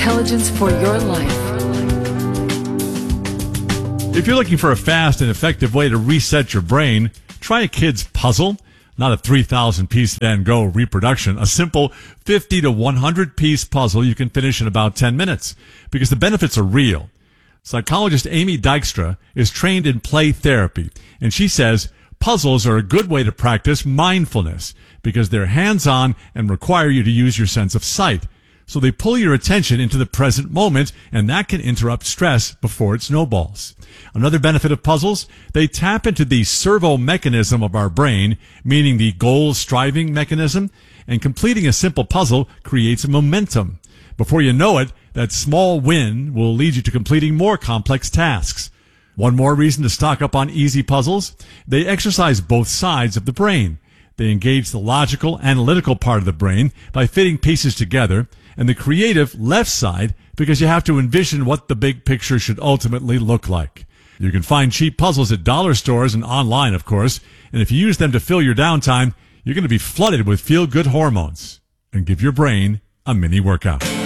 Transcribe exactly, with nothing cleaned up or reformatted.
intelligence for your life. If you're looking for a fast and effective way to reset your brain, try a kid's puzzle. Not a three thousand piece Van Gogh reproduction. A simple fifty to one hundred piece puzzle you can finish in about ten minutes, because the benefits are real. Psychologist Amy Dykstra is trained in play therapy, and she says puzzles are a good way to practice mindfulness because they're hands-on and require you to use your sense of sight. So they pull your attention into the present moment, and that can interrupt stress before it snowballs. Another benefit of puzzles, they tap into the servo mechanism of our brain, meaning the goal-striving mechanism, and completing a simple puzzle creates momentum. Before you know it, that small win will lead you to completing more complex tasks. One more reason to stock up on easy puzzles, they exercise both sides of the brain. They engage the logical, analytical part of the brain by fitting pieces together, and the creative left side because you have to envision what the big picture should ultimately look like. You can find cheap puzzles at dollar stores and online, of course, and if you use them to fill your downtime, you're going to be flooded with feel-good hormones and give your brain a mini workout.